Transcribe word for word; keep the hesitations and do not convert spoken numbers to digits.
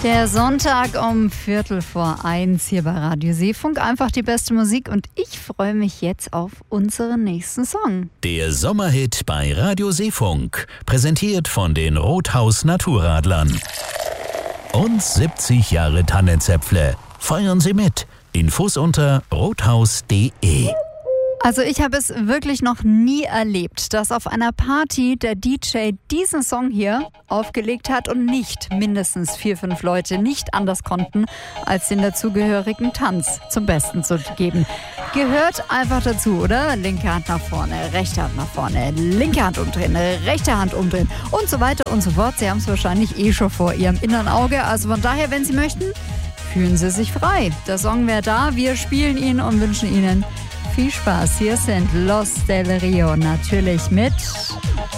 Der Sonntag um Viertel vor eins hier bei Radio Seefunk. Einfach die beste Musik und ich freue mich jetzt auf unseren nächsten Song. Der Sommerhit bei Radio Seefunk. Präsentiert von den Rothaus Naturradlern. Und siebzig Jahre Tannenzäpfle. Feiern Sie mit. Infos unter rothaus punkt de. Also ich habe es wirklich noch nie erlebt, dass auf einer Party der D J diesen Song hier aufgelegt hat und nicht mindestens vier, fünf Leute nicht anders konnten, als den dazugehörigen Tanz zum Besten zu geben. Gehört einfach dazu, oder? Linke Hand nach vorne, rechte Hand nach vorne, linke Hand umdrehen, rechte Hand umdrehen und so weiter und so fort. Sie haben es wahrscheinlich eh schon vor Ihrem inneren Auge. Also von daher, wenn Sie möchten, fühlen Sie sich frei. Der Song wäre da, wir spielen ihn und wünschen Ihnen viel Spaß. Hier sind Los del Rio, natürlich mit